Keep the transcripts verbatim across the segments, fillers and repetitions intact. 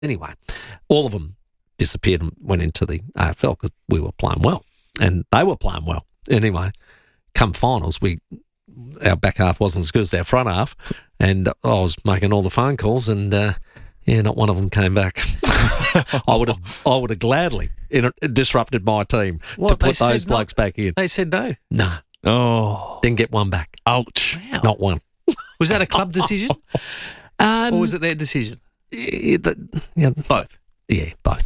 Anyway, all of them disappeared and went into the A F L because we were playing well and they were playing well. Anyway, come finals, we our back half wasn't as good as our front half, and I was making all the phone calls, and uh, yeah, not one of them came back. I would have, I would have gladly in, disrupted my team What, to they put those said blokes not- back in. They said no. Nah, Oh, didn't get one back. ouch. Wow. Not one. Was that a club decision Um, or was it their decision? yeah, the, yeah, Both. yeah, both.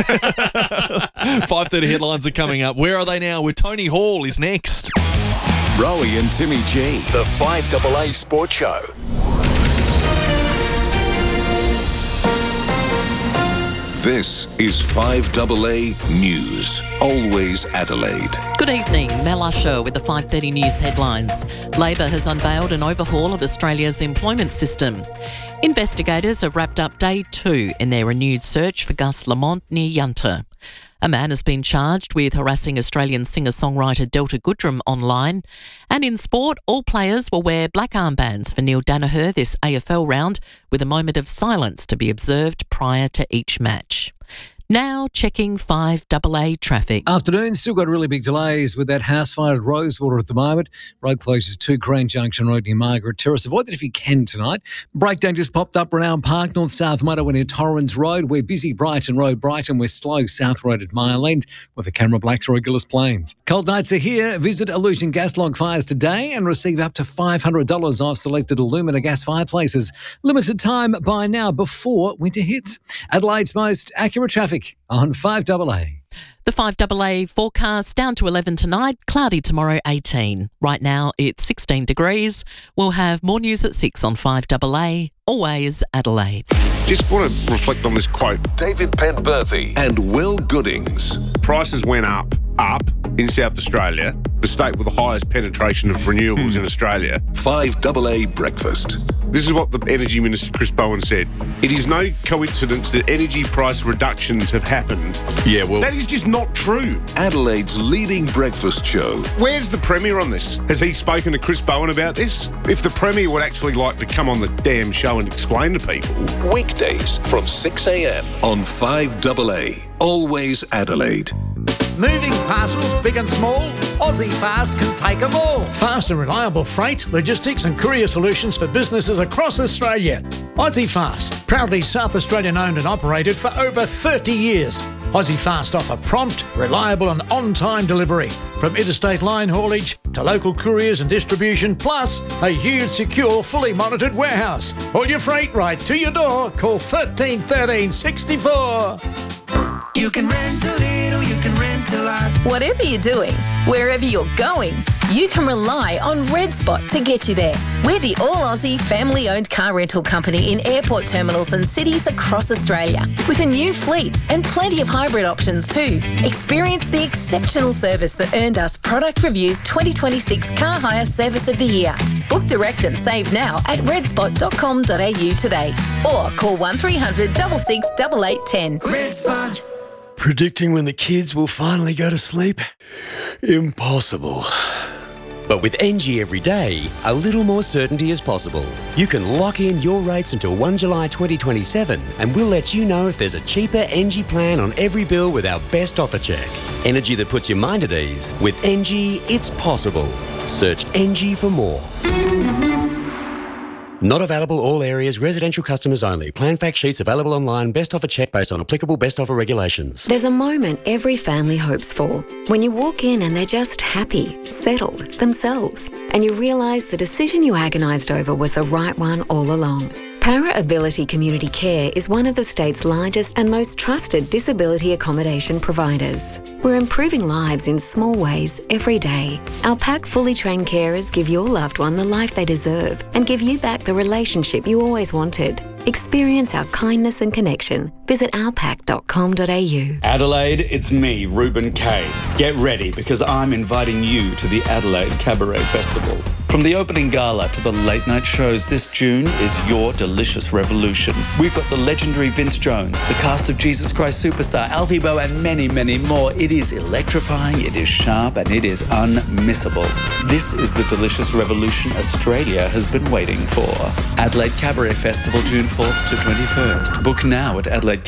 five thirty headlines are coming up. Where are they now? With Tony Hall is next. Rowie and Timmy G, the five A A Sports Show. This is five A A News. Always Adelaide. Good evening, Mel Usher with the five thirty News headlines. Labor has unveiled an overhaul of Australia's employment system. Investigators have wrapped up day two in their renewed search for Gus Lamont near Yunta. A man has been charged with harassing Australian singer-songwriter Delta Goodrem online. And in sport, all players will wear black armbands for Neil Danaher this A F L round, with a moment of silence to be observed prior to each match. Now checking five A A traffic. Afternoon, still got really big delays with that house fire at Rosewater at the moment. Road closures to Grand Junction Road near Margaret Terrace. Avoid that if you can tonight. Breakdown just popped up Renown Park, North-South Motorway near Torrens Road. We're busy Brighton Road, Brighton. We're slow South Road at Mile End with the camera blacks Roy Gillis Plains. Cold nights are here. Visit Illusion Gas Log Fires today and receive up to five hundred dollars off selected Illumina gas fireplaces. Limited time by now before winter hits. Adelaide's most accurate traffic on five A A. The five A A forecast down to eleven tonight, cloudy tomorrow eighteen. Right now it's sixteen degrees. We'll have more news at six on five A A. Always Adelaide. Just want to reflect on this quote. David Penberthy and Will Goodings. Prices went up, up in South Australia, the state with the highest penetration of renewables in Australia. five A A Breakfast. This is what the Energy Minister Chris Bowen said. It is no coincidence that energy price reductions have happened. Yeah, well, That is just not true. Adelaide's leading breakfast show. Where's the Premier on this? Has he spoken to Chris Bowen about this? If the Premier would actually like to come on the damn show and explain to people. Weekdays from six a.m. on five A A. Always Adelaide. Moving parcels, big and small, Aussie Fast can take them all. Fast and reliable freight, logistics and courier solutions for businesses across Australia. Aussie Fast, proudly South Australian owned and operated for over thirty years. Aussie Fast offer prompt, reliable and on-time delivery. From interstate line haulage to local couriers and distribution, plus a huge, secure, fully monitored warehouse. All your freight right to your door. Call thirteen thirteen sixty-four. You can rent a little, you can rent a lot. Whatever you're doing, wherever you're going, you can rely on Red Spot to get you there. We're the all-Aussie family-owned car rental company in airport terminals and cities across Australia, with a new fleet and plenty of hybrid options too. Experience the exceptional service that earned us Product Review's twenty twenty-six Car Hire Service of the Year. Book direct and save now at red spot dot com dot a u today, or call one three hundred six six eight eight one zero. Red Spot. Predicting when the kids will finally go to sleep? Impossible. But with N G every day, a little more certainty is possible. You can lock in your rates until the first of July twenty twenty-seven, and we'll let you know if there's a cheaper N G plan on every bill with our best offer check. Energy that puts your mind at ease. With N G, it's possible. Search N G for more. Not available all areas, residential customers only. Plan fact sheets available online, best offer check based on applicable best offer regulations. There's a moment every family hopes for. When you walk in and they're just happy, settled, themselves, and you realise the decision you agonised over was the right one all along. Para Ability Community Care is one of the state's largest and most trusted disability accommodation providers. We're improving lives in small ways every day. Our P A C fully trained carers give your loved one the life they deserve and give you back the relationship you always wanted. Experience our kindness and connection. Visit our pac dot com dot a u. Adelaide, it's me, Reuben Kay. Get ready because I'm inviting you to the Adelaide Cabaret Festival. From the opening gala to the late night shows, this June is your delicious revolution. We've got the legendary Vince Jones, the cast of Jesus Christ Superstar, Alfie Boe, and many, many more. It is electrifying, it is sharp, and it is unmissable. This is the delicious revolution Australia has been waiting for. Adelaide Cabaret Festival, June fourth to twenty-first. Book now at Adelaide